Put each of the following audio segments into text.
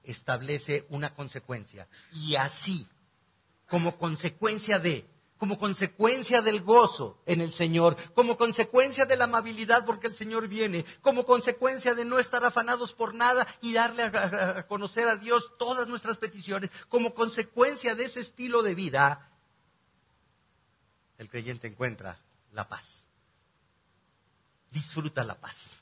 establece una consecuencia. Y así, como consecuencia del gozo en el Señor, como consecuencia de la amabilidad porque el Señor viene, como consecuencia de no estar afanados por nada y darle a conocer a Dios todas nuestras peticiones, como consecuencia de ese estilo de vida, el creyente encuentra la paz. Disfruta la paz.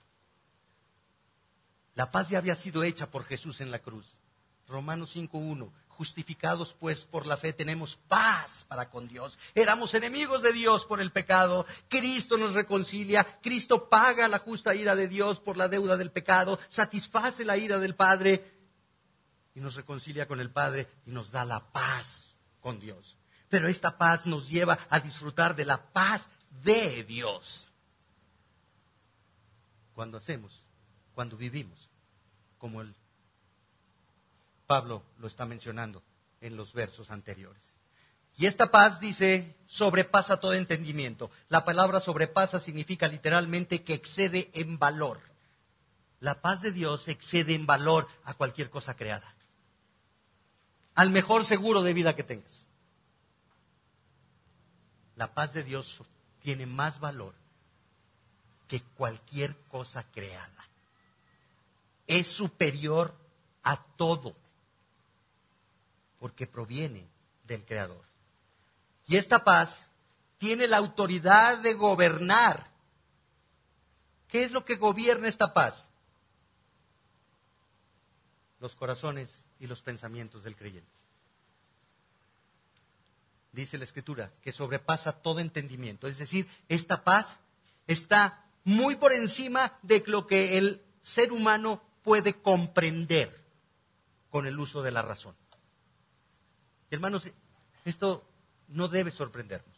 La paz ya había sido hecha por Jesús en la cruz. Romanos 5:1. Justificados pues por la fe tenemos paz para con Dios. Éramos enemigos de Dios por el pecado. Cristo nos reconcilia. Cristo paga la justa ira de Dios por la deuda del pecado. Satisface la ira del Padre y nos reconcilia con el Padre y nos da la paz con Dios. Pero esta paz nos lleva a disfrutar de la paz de Dios. Cuando vivimos como el Pablo lo está mencionando en los versos anteriores. Y esta paz, dice, sobrepasa todo entendimiento. La palabra sobrepasa significa literalmente que excede en valor. La paz de Dios excede en valor a cualquier cosa creada. Al mejor seguro de vida que tengas. La paz de Dios tiene más valor que cualquier cosa creada. Es superior a todo, porque proviene del Creador. Y esta paz tiene la autoridad de gobernar. ¿Qué es lo que gobierna esta paz? Los corazones y los pensamientos del creyente. Dice la Escritura que sobrepasa todo entendimiento. Es decir, esta paz está muy por encima de lo que el ser humano puede comprender con el uso de la razón. Hermanos, esto no debe sorprendernos.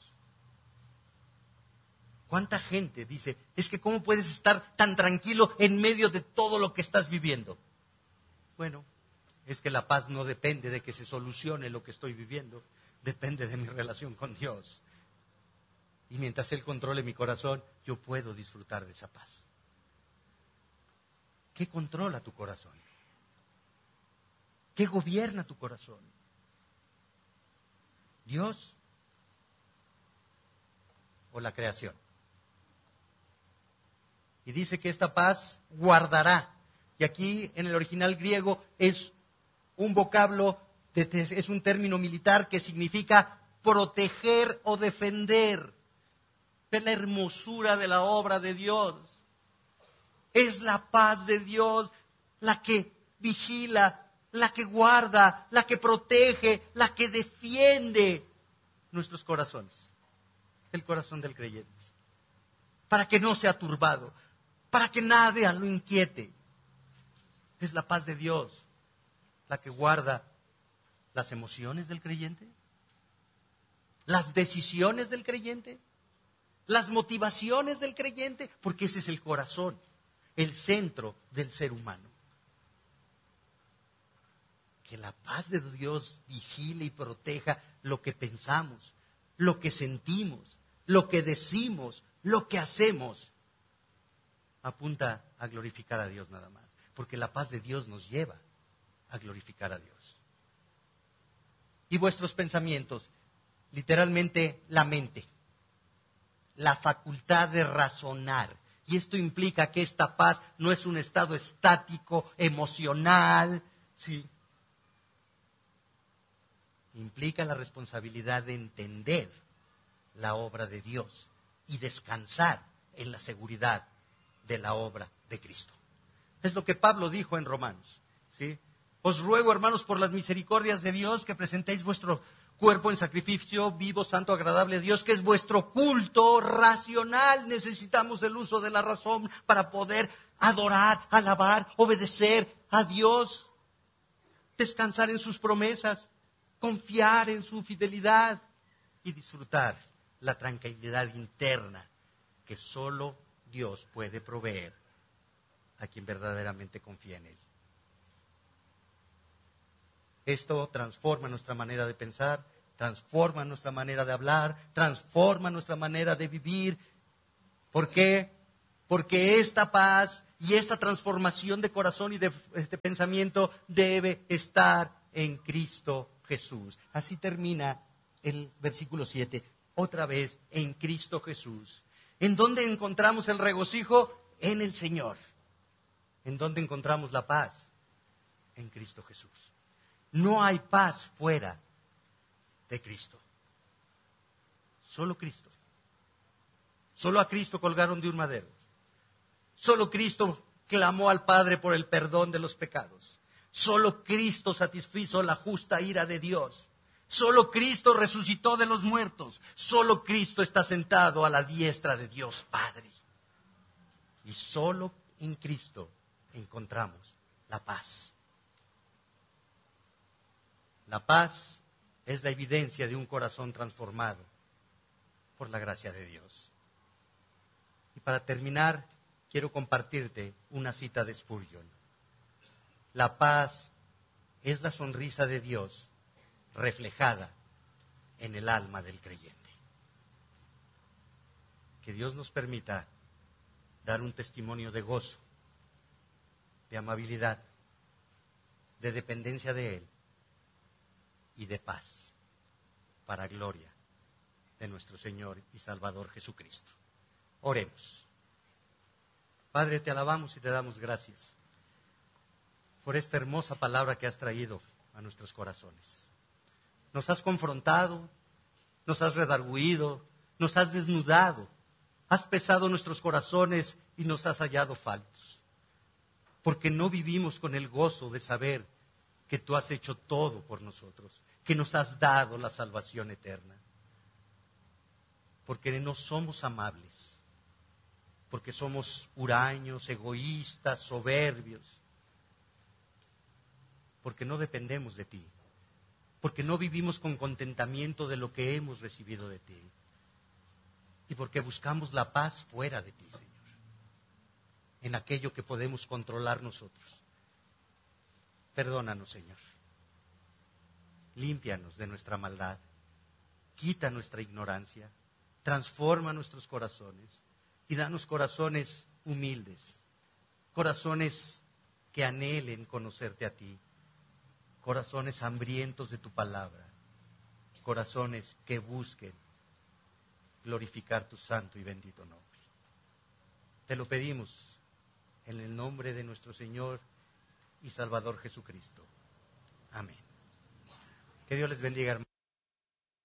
¿Cuánta gente dice, es que cómo puedes estar tan tranquilo en medio de todo lo que estás viviendo? Bueno, es que la paz no depende de que se solucione lo que estoy viviendo, depende de mi relación con Dios. Y mientras Él controle mi corazón, yo puedo disfrutar de esa paz. ¿Qué controla tu corazón? ¿Qué gobierna tu corazón? ¿Dios o la creación? Y dice que esta paz guardará. Y aquí en el original griego es un vocablo, es un término militar que significa proteger o defender. Es la hermosura de la obra de Dios. Es la paz de Dios la que vigila, la que guarda, la que protege, la que defiende nuestros corazones. El corazón del creyente. Para que no sea turbado, para que nada lo inquiete. Es la paz de Dios la que guarda las emociones del creyente, las decisiones del creyente, las motivaciones del creyente, porque ese es el corazón, el centro del ser humano. Que la paz de Dios vigile y proteja lo que pensamos, lo que sentimos, lo que decimos, lo que hacemos. Apunta a glorificar a Dios nada más, porque la paz de Dios nos lleva a glorificar a Dios. Y vuestros pensamientos, literalmente la mente, la facultad de razonar. Y esto implica que esta paz no es un estado estático, emocional, ¿sí? Implica la responsabilidad de entender la obra de Dios y descansar en la seguridad de la obra de Cristo. Es lo que Pablo dijo en Romanos, ¿sí? Os ruego, hermanos, por las misericordias de Dios, que presentéis vuestro cuerpo en sacrificio vivo, santo, agradable a Dios, que es vuestro culto racional. Necesitamos el uso de la razón para poder adorar, alabar, obedecer a Dios, descansar en sus promesas, confiar en su fidelidad y disfrutar la tranquilidad interna que solo Dios puede proveer a quien verdaderamente confía en Él. Esto transforma nuestra manera de pensar, transforma nuestra manera de hablar, transforma nuestra manera de vivir. ¿Por qué? Porque esta paz Y esta transformación de corazón y de pensamiento debe estar en Cristo Jesús. Así termina el versículo 7. Otra vez, en Cristo Jesús. ¿En dónde encontramos el regocijo? En el Señor. ¿En dónde encontramos la paz? En Cristo Jesús. No hay paz fuera de Cristo. Solo Cristo. Solo a Cristo colgaron de un madero. Solo Cristo clamó al Padre por el perdón de los pecados. Solo Cristo satisfizo la justa ira de Dios. Solo Cristo resucitó de los muertos. Solo Cristo está sentado a la diestra de Dios Padre. Y solo en Cristo encontramos la paz. La paz es la evidencia de un corazón transformado por la gracia de Dios. Y para terminar, quiero compartirte una cita de Spurgeon. La paz es la sonrisa de Dios reflejada en el alma del creyente. Que Dios nos permita dar un testimonio de gozo, de amabilidad, de dependencia de Él y de paz, para gloria de nuestro Señor y Salvador Jesucristo. Oremos. Padre, te alabamos y te damos gracias por esta hermosa palabra que has traído a nuestros corazones. Nos has confrontado, nos has redarguido, nos has desnudado, has pesado nuestros corazones y nos has hallado faltos. Porque no vivimos con el gozo de saber que tú has hecho todo por nosotros, que nos has dado la salvación eterna. Porque no somos amables, porque somos huraños, egoístas, soberbios, porque no dependemos de ti, porque no vivimos con contentamiento de lo que hemos recibido de ti, y porque buscamos la paz fuera de ti, Señor, en aquello que podemos controlar nosotros. Perdónanos, Señor. Límpianos de nuestra maldad, quita nuestra ignorancia, transforma nuestros corazones y danos corazones humildes, corazones que anhelen conocerte a ti, corazones hambrientos de tu palabra, corazones que busquen glorificar tu santo y bendito nombre. Te lo pedimos en el nombre de nuestro Señor y Salvador Jesucristo. Amén. Que Dios les bendiga, hermanos.